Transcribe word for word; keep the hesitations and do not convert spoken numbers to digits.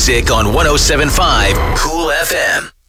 music on one oh seven point five Cool F M.